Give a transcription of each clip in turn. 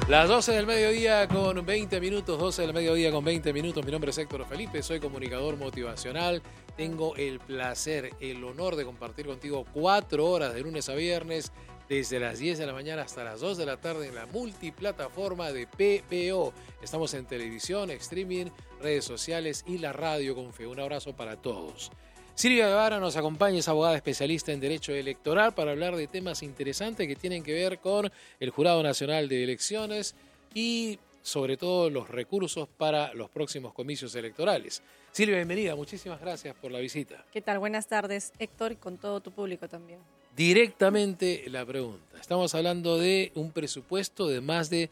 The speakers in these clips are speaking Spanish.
Las 12 del mediodía con 20 minutos, 12 del mediodía con 20 minutos. Mi nombre es Héctor Felipe, soy comunicador motivacional. Tengo el placer, el honor de compartir contigo 4 horas de lunes a viernes, desde las 10 de la mañana hasta las 2 de la tarde en la multiplataforma de PBO. Estamos en televisión, streaming, redes sociales y la radio con fe. Un abrazo para todos. Silvia Guevara nos acompaña, es abogada especialista en Derecho Electoral para hablar de temas interesantes que tienen que ver con el Jurado Nacional de Elecciones y sobre todo los recursos para los próximos comicios electorales. Silvia, bienvenida, muchísimas gracias por la visita. ¿Qué tal? Buenas tardes, Héctor, y con todo tu público también. Directamente la pregunta. Estamos hablando de un presupuesto de más de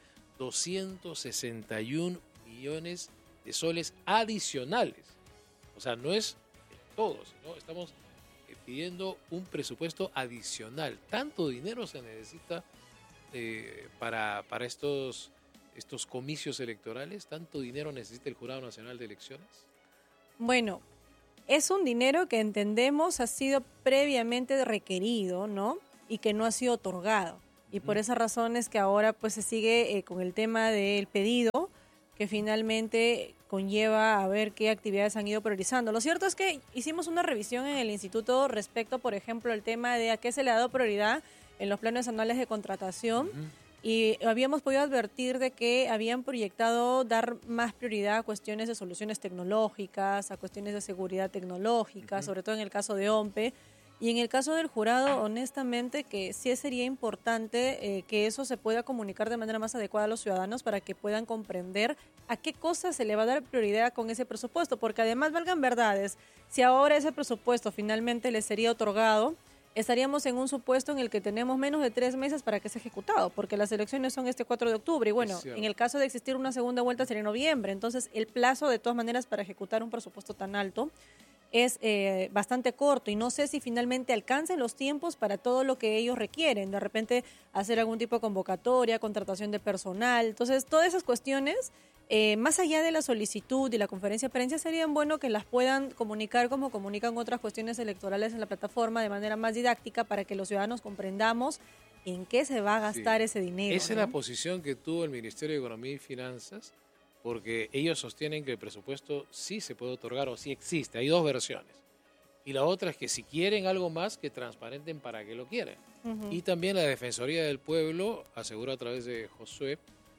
261 millones de soles adicionales. O sea, no es todos, ¿no? Estamos pidiendo un presupuesto adicional. ¿Tanto dinero se necesita para estos comicios electorales? ¿Tanto dinero necesita el Jurado Nacional de Elecciones? Bueno, es un dinero que entendemos ha sido previamente requerido, ¿no? Y que no ha sido otorgado. Y por esa razón es que ahora pues se sigue con el tema del pedido, que finalmente conlleva a ver qué actividades han ido priorizando. Lo cierto es que hicimos una revisión en el instituto respecto, por ejemplo, al tema de a qué se le ha dado prioridad en los planes anuales de contratación y habíamos podido advertir de que habían proyectado dar más prioridad a cuestiones de soluciones tecnológicas, a cuestiones de seguridad tecnológica, sobre todo en el caso de OMPE. Y en el caso del jurado, honestamente, que sí sería importante que eso se pueda comunicar de manera más adecuada a los ciudadanos para que puedan comprender a qué cosas se le va a dar prioridad con ese presupuesto. Porque además, valgan verdades, si ahora ese presupuesto finalmente le sería otorgado, estaríamos en un supuesto en el que tenemos menos de 3 meses para que sea ejecutado, porque las elecciones son este 4 de octubre y bueno, en el caso de existir una segunda vuelta sería en noviembre. Entonces, el plazo de todas maneras para ejecutar un presupuesto tan alto es bastante corto y no sé si finalmente alcancen los tiempos para todo lo que ellos requieren. De repente hacer algún tipo de convocatoria, contratación de personal. Entonces, todas esas cuestiones, más allá de la solicitud y la conferencia de prensa, serían bueno que las puedan comunicar como comunican otras cuestiones electorales en la plataforma de manera más didáctica para que los ciudadanos comprendamos en qué se va a gastar ese dinero. Esa es la posición que tuvo el Ministerio de Economía y Finanzas, porque ellos sostienen que el presupuesto sí se puede otorgar o sí existe. Hay 2 versiones. Y la otra es que si quieren algo más, que transparenten para qué lo quieren. Y también la Defensoría del Pueblo aseguró a través de Josué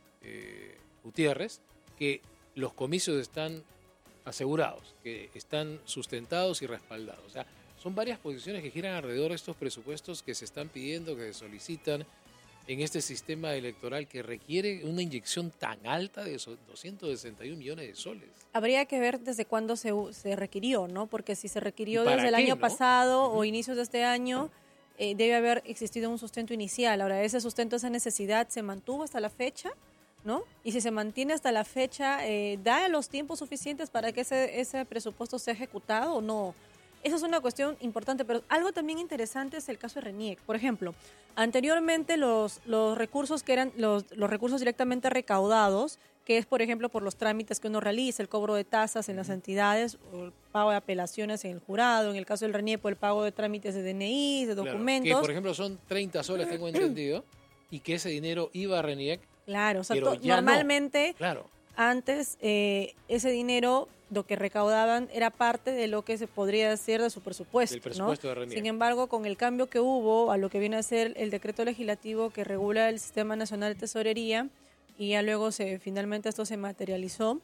Gutiérrez que los comicios están asegurados, que están sustentados y respaldados. O sea, son varias posiciones que giran alrededor de estos presupuestos que se están pidiendo, que se solicitan en este sistema electoral que requiere una inyección tan alta de 261 millones de soles. Habría que ver desde cuándo se requirió, ¿no? Porque si se requirió desde el año pasado o inicios de este año, debe haber existido un sustento inicial. Ahora, ese sustento, esa necesidad, ¿se mantuvo hasta la fecha? ¿No? Y si se mantiene hasta la fecha, ¿da los tiempos suficientes para que ese presupuesto sea ejecutado o no? Esa es una cuestión importante, pero algo también interesante es el caso de RENIEC. Por ejemplo, anteriormente los recursos que eran los recursos directamente recaudados, que es, por ejemplo, por los trámites que uno realiza, el cobro de tasas en las entidades, o el pago de apelaciones en el jurado, en el caso del RENIEC, por el pago de trámites de DNI, de documentos. Claro, que, por ejemplo, son 30 soles, tengo entendido, y que ese dinero iba a RENIEC. Claro, o sea, pero ya normalmente no. Claro. Antes ese dinero, lo que recaudaban, era parte de lo que se podría hacer de su presupuesto. Del presupuesto, ¿no? De RENIEC. Sin embargo, con el cambio que hubo a lo que viene a ser el decreto legislativo que regula el Sistema Nacional de Tesorería, y ya luego finalmente esto se materializó,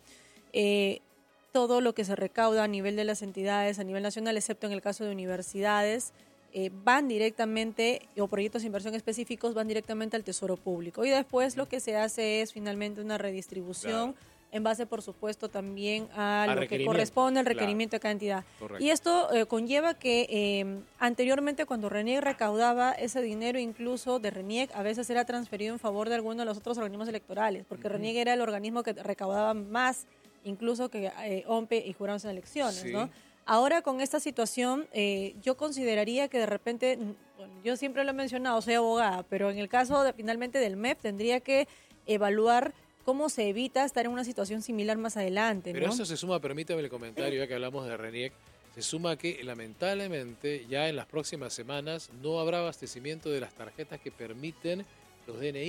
todo lo que se recauda a nivel de las entidades, a nivel nacional, excepto en el caso de universidades, van directamente, o proyectos de inversión específicos van directamente al Tesoro Público. Y después lo que se hace es finalmente una redistribución en base, por supuesto, también a lo que corresponde al requerimiento de cada entidad. Correcto. Y esto conlleva que anteriormente, cuando RENIEC recaudaba ese dinero, incluso de RENIEC, a veces era transferido en favor de alguno de los otros organismos electorales, porque RENIEC era el organismo que recaudaba más, incluso que OMPE y Jurados en Elecciones, ¿no? Ahora, con esta situación, yo consideraría que de repente, bueno, yo siempre lo he mencionado, soy abogada, pero en el caso finalmente del MEP tendría que evaluar cómo se evita estar en una situación similar más adelante, ¿no? Pero eso se suma, permítame el comentario, ya que hablamos de RENIEC, se suma que lamentablemente ya en las próximas semanas no habrá abastecimiento de las tarjetas que permiten los DNI.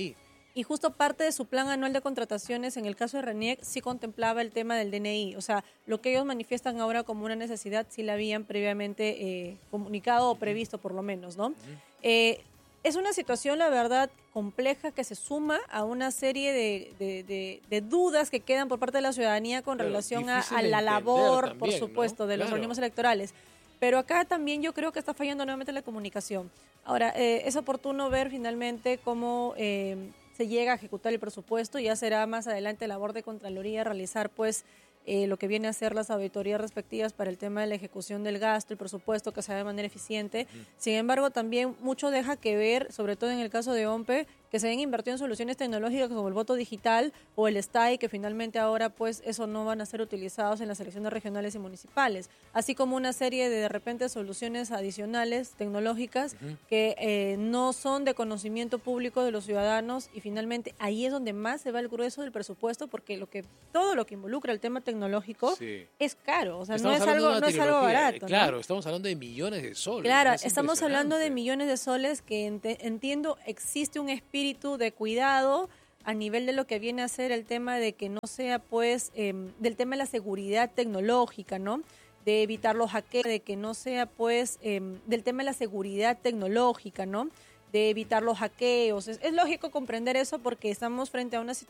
Y justo parte de su plan anual de contrataciones, en el caso de RENIEC, sí contemplaba el tema del DNI. O sea, lo que ellos manifiestan ahora como una necesidad, sí la habían previamente comunicado o previsto, por lo menos, ¿no? Es una situación, la verdad, compleja que se suma a una serie de dudas que quedan por parte de la ciudadanía con relación a la labor, también, por supuesto, ¿no? de los organismos electorales. Pero acá también yo creo que está fallando nuevamente la comunicación. Ahora, es oportuno ver finalmente cómo se llega a ejecutar el presupuesto. Ya será más adelante labor de Contraloría realizar pues lo que viene a ser las auditorías respectivas para el tema de la ejecución del gasto, el presupuesto que se haga de manera eficiente. Sin embargo, también mucho deja que ver, sobre todo en el caso de OMPE, que se hayan invertido en soluciones tecnológicas como el voto digital o el STAI, que finalmente ahora pues eso no van a ser utilizados en las elecciones regionales y municipales, así como una serie de repente soluciones adicionales tecnológicas que no son de conocimiento público de los ciudadanos, y finalmente ahí es donde más se va el grueso del presupuesto, porque todo lo que involucra el tema tecnológico es caro, o sea, no es algo barato, claro, ¿no? Estamos hablando de millones de soles. Claro, Es estamos hablando de impresionante. millones de soles que entiendo existe un espíritu de cuidado a nivel de lo que viene a ser el tema de que no sea pues del tema de la seguridad tecnológica, ¿no? De evitar los hackeos, de que no sea pues del tema de la seguridad tecnológica, ¿no? De evitar los hackeos. Es lógico comprender eso porque estamos frente a una situación